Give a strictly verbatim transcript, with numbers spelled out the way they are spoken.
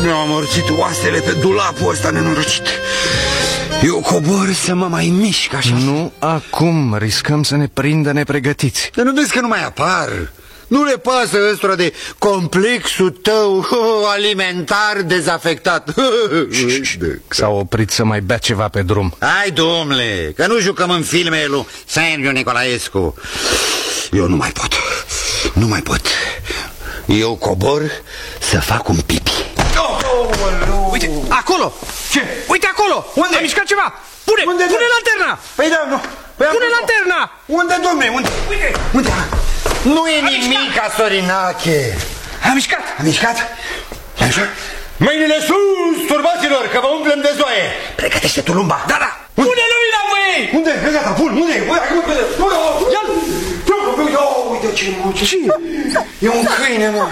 Mi-au amorțit oasele pe dulapul ăsta nenorocit. Eu cobor să mă mai mișc așa. Nu acum, riscăm să ne prindă nepregătiți. Dar nu vezi că nu mai apar? Nu le pasă ăstora de complexul tău alimentar dezafectat. S-au oprit să mai bea ceva pe drum. Hai, domnule, că nu jucăm în filme lui Sergiu Nicolaescu. Eu nu mai pot. Nu mai pot. Eu cobor să fac un pipi. Oh, uite, acolo! Ce? Uite acolo! Unde? A mișcat ceva! Pune! Unde, pune da? lanterna! Păi da, nu. Păi pune lanterna! Unde, domne? Unde? Uite! Unde? Nu e nimic, Sorinache. A mișcat! A mișcat? A mișcat? Mâinile sus, turbaților, că vă umplem de zoaie. Pregătește tu lumba. Da, da! Pune lumina, băi! Unde? Gata, pun, unde? Ia-l! Uite ce mă, ce? E un câine, mă.